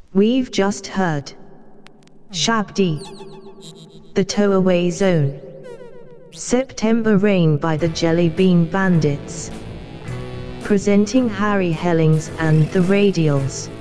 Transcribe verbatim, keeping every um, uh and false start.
We've just heard Shabdi, The Towaway Zone, September Rain by the Jelly Bean Bandits, presenting Harry Hellings and the Radials.